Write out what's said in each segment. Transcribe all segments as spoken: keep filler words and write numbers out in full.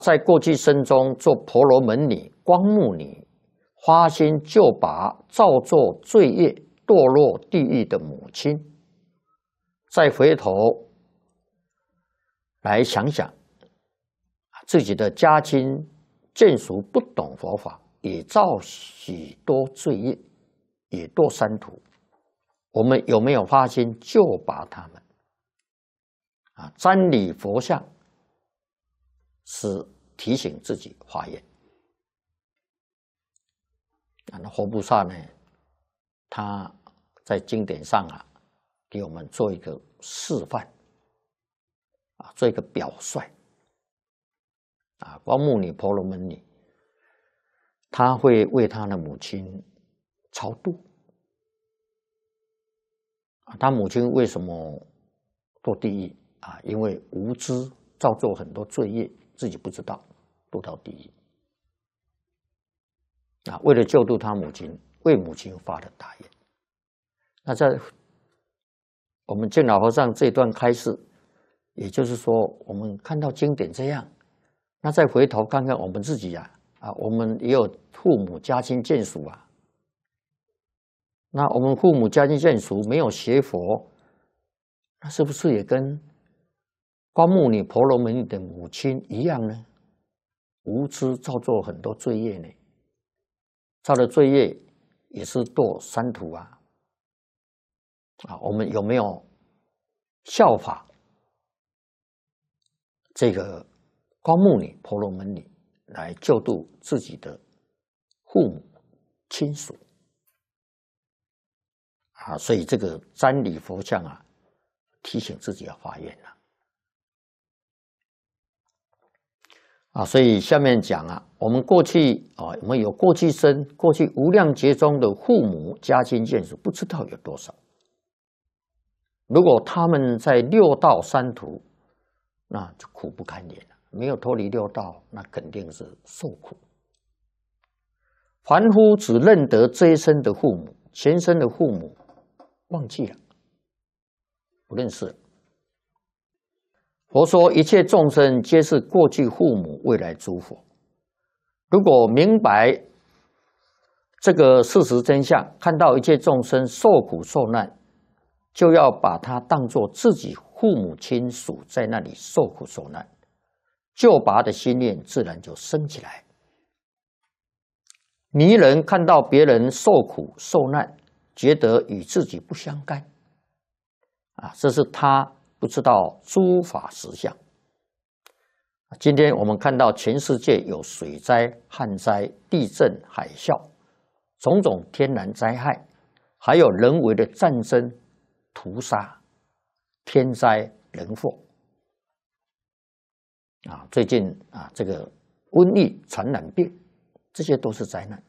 在过去生中做婆罗门女、光目女，发心救拔造作罪业堕落地狱的母亲，再回头来想想自己的家亲眷属不懂佛法，也造许多罪业，也堕三途。我们有没有发心救拔他们？啊，瞻礼佛像是提醒自己发愿。啊，那佛菩萨呢？他在经典上啊，给我们做一个示范，啊，做一个表率。啊，光目女、婆罗门女，他会为他的母亲超度。啊，他母亲为什么堕地狱啊？因为无知，造作很多罪业，自己不知道，堕到地狱。啊，为了救度他母亲，为母亲发了大愿。那在我们净老和尚这段开示，也就是说，我们看到经典这样，那再回头看看我们自己呀，啊，我们也有父母家亲眷属啊。那我们父母家亲眷属没有学佛，那是不是也跟光目女、婆罗门女的母亲一样呢？无知造作很多罪业呢？造的罪业也是堕三途啊！啊，我们有没有效法这个光目女、婆罗门女来救度自己的父母亲属啊？所以这个瞻礼佛像啊，提醒自己要发愿了啊！所以下面讲啊，我们过去啊，我们有过去生、过去无量劫中的父母家亲眷属，不知道有多少。如果他们在六道三途，那就苦不堪言了。没有脱离六道，那肯定是受苦。凡夫只认得这一生的父母，前生的父母忘记了，不认识了。佛说一切众生皆是过去父母，未来诸佛。如果明白这个事实真相，看到一切众生受苦受难，就要把它当作自己父母亲属在那里受苦受难，救拔的心念自然就升起来。迷人看到别人受苦受难，觉得与自己不相干，啊，这是他不知道诸法实相。今天我们看到全世界有水灾、旱灾、地震、海啸，种种天然灾害，还有人为的战争、屠杀、天灾人祸。啊，最近啊，这个瘟疫、传染病，这些都是灾难。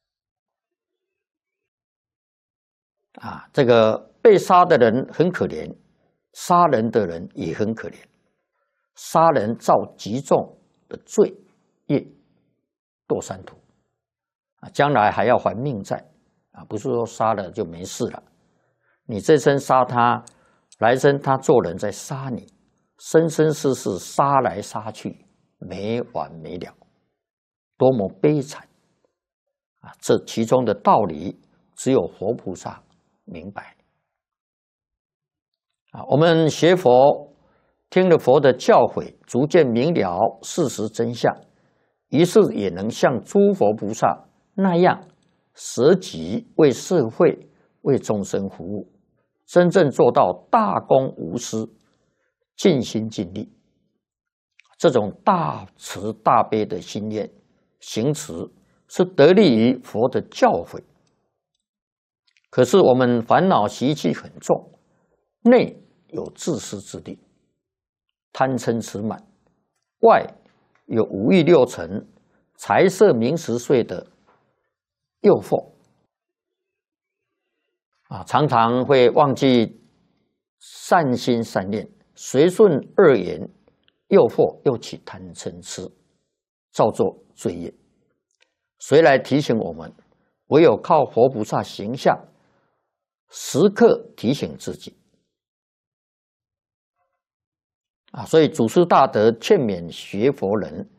啊，这个被杀的人很可怜，杀人的人也很可怜。杀人造极重的罪业，堕三途啊，将来还要还命债啊！不是说杀了就没事了，你这生杀他，来生他做人再杀你，生生世世杀来杀去，没完没了，多么悲惨啊！这其中的道理，只有佛菩萨明白啊！我们学佛。听了佛的教诲，逐渐明了事实真相，于是也能像诸佛菩萨那样舍己为社会、为众生服务，真正做到大公无私、尽心尽力。这种大慈大悲的心愿行持，是得力于佛的教诲。可是我们烦恼习气很重，内有自私之力。贪嗔痴慢，外有五欲六尘、财色名食睡的诱惑啊，常常会忘记善心善念，随顺恶言，诱惑又起贪嗔痴，造作罪业。谁来提醒我们？唯有靠佛菩萨形象，时刻提醒自己。啊，所以祖师大德劝勉学佛人